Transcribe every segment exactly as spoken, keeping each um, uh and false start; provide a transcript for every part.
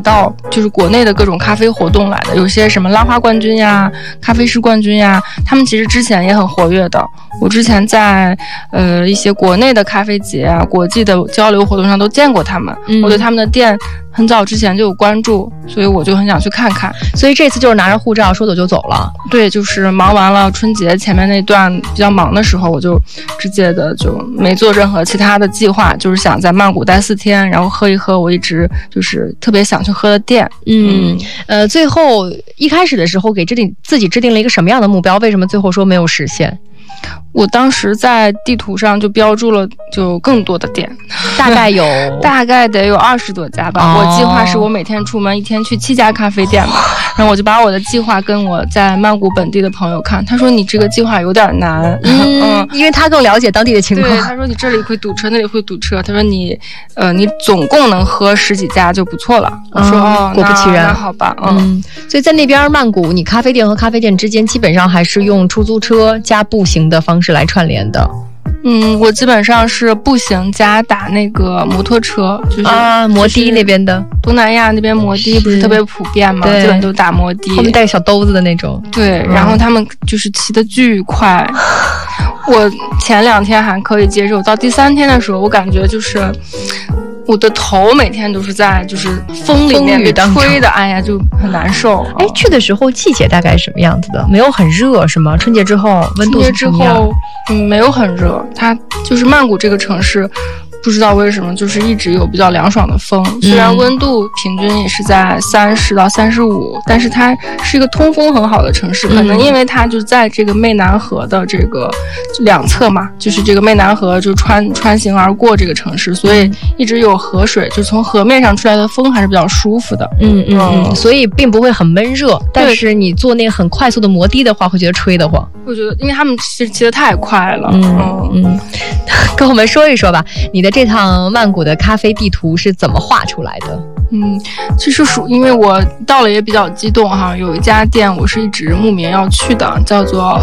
到就是国内的各种咖啡活动来的，有些什么拉花冠军呀、咖啡师冠军呀，他们其实之前也很活跃的。我之前在呃一些国内的咖啡节啊、国际的交流活动上都见过他们，嗯、我对他们的店很早之前就有关注，所以我就很想去看看。 所以这次就是拿着护照说走就走了。 对，就是忙完了春节前面那段比较忙的时候，我就直接的就没做任何其他的计划，就是想在曼谷待四天，然后喝一喝我一直就是特别想去喝的店。 嗯，呃，最后一开始的时候给制定自己制定了一个什么样的目标？为什么最后说没有实现？ 我当时在地图上就标注了就更多的店， 大概有大概得有二十多家吧、哦、我计划是我每天出门一天去七家咖啡店嘛，然后我就把我的计划跟我在曼谷本地的朋友看，他说你这个计划有点难。 嗯, 嗯因为他更了解当地的情况。 对，他说你这里会堵车那里会堵车，他说你呃你总共能喝十几家就不错了。我说、嗯、哦， 果不其然， 那好吧。嗯, 嗯所以在那边曼谷你咖啡店和咖啡店之间基本上还是用出租车加步行的方式来串联的。 嗯，我基本上是步行加打那个摩托车，就是啊，摩的那边的， 东南亚那边摩的不是特别普遍吗？基本都打摩的， 后面带个小兜子的那种。 对，嗯、然后他们就是骑得巨快，我前两天还可以接受，到第三天的时候，我感觉就是我的头每天都是在就是风里面被吹的，哎呀，就很难受。 哎，去的时候季节大概是什么样子的？没有很热是吗？春节之后温度是什么样？春节之后，嗯，没有很热。它就是曼谷这个城市，不知道为什么就是一直有比较凉爽的风，虽然温度平均也是在三十到三十五，但是它是一个通风很好的城市。可能因为它就在这个湄南河的这个两侧嘛，就是这个湄南河就穿穿行而过这个城市，所以一直有河水，就从河面上出来的风还是比较舒服的。 嗯嗯嗯，所以并不会很闷热，但是你坐那个很快速的摩的的话，会觉得吹得慌。 我觉得，因为他们其实骑得太快了。 嗯嗯嗯，跟我们说一说吧，你的这趟曼谷的咖啡地图是怎么画出来的？ 嗯，其实属因为我到了也比较激动哈，有一家店我是一直慕名要去的，叫做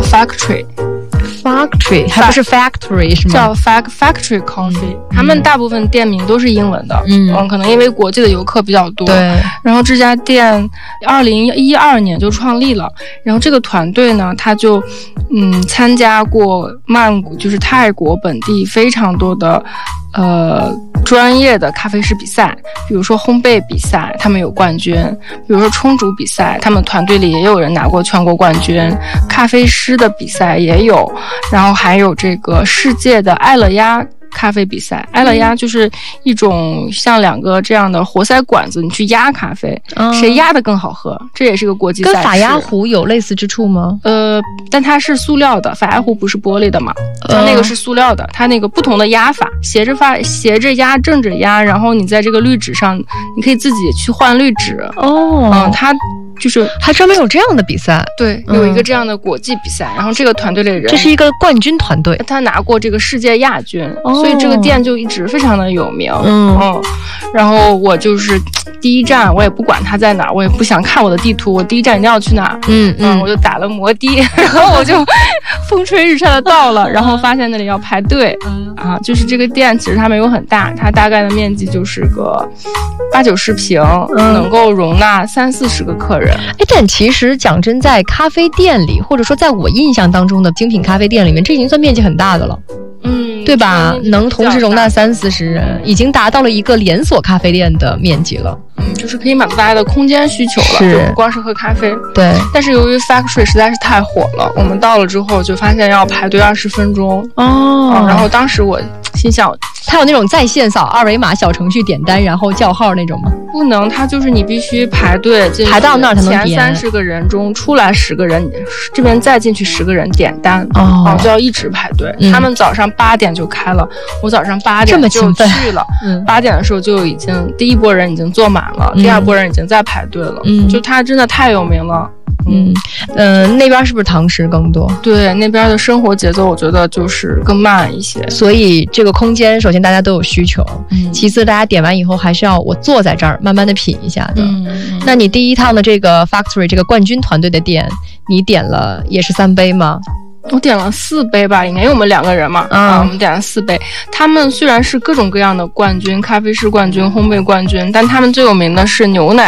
Factory。Factory 还不是 Factory 是吗？ 叫 Fac Factory Coffee，、嗯、他们大部分店名都是英文的。嗯, 嗯，可能因为国际的游客比较多。 对。 然后这家店二零一二年就创立了，然后这个团队呢，他就嗯参加过曼谷就是泰国本地非常多的呃专业的咖啡师比赛，比如说烘焙比赛他们有冠军，比如说冲煮比赛他们团队里也有人拿过全国冠军，咖啡师的比赛也有，然后还有这个世界的爱乐压咖啡比赛。爱乐压就是一种像两个这样的活塞管子，你去压咖啡、嗯、谁压的更好喝，这也是个国际赛事。 跟法压壶有类似之处吗？ 呃，但它是塑料的，法压壶不是玻璃的嘛，它那个是塑料的，它那个不同的压法，斜着发斜着压正着压，然后你在这个滤纸上你可以自己去换滤纸。 哦， 嗯，它就是还专门有这样的比赛。 对，有一个这样的国际比赛、嗯、然后这个团队里人这是一个冠军团队， 他拿过这个世界亚军、哦、所以这个店就一直非常的有名。 嗯, 嗯然后我就是第一站我也不管他在哪，我也不想看我的地图，我第一站一定要去哪。 嗯嗯, 嗯我就打了摩的，然后我就风吹日晒的到了，然后发现那里要排队。嗯啊，就是这个店其实它没有很大，它大概的面积就是个八九十平、嗯、能够容纳三四十个客人。 哎，但其实讲真，在咖啡店里，或者说在我印象当中的精品咖啡店里面，这已经算面积很大的了。 嗯， 对吧？能同时容纳三四十人，已经达到了一个连锁咖啡店的面积了。 嗯，就是可以满足大家的空间需求了，就不光是喝咖啡。 对。 但是由于 Factory 实在是太火了，我们到了之后就发现要排队二十分钟。 哦、 嗯。然后当时我心想， 它有那种在线扫二维码小程序点单然后叫号那种吗？ 不能，它就是你必须排队进去， 排到那儿才能点。 前三十个人中出来十个人，这边再进去十个人点单。 哦。 嗯、就要一直排队、嗯。他们早上八点就开了，我早上八点就去了。 嗯。 八点的时候就已经第一波人已经坐满了，嗯、第二波人已经在排队了。 嗯。 就它真的太有名了。 嗯嗯、呃，那边是不是堂食更多？ 对，那边的生活节奏我觉得就是更慢一些， 所以这个空间首先大家都有需求， 嗯， 其次大家点完以后还是要我坐在这儿慢慢的品一下的。 嗯， 那你第一趟的这个 Factory 这个冠军团队的店，你点了也是三杯吗？ 我点了四杯吧，应该因为我们两个人嘛， 嗯、 啊，我们点了四杯。他们虽然是各种各样的冠军，咖啡师冠军、烘焙冠军，但他们最有名的是牛奶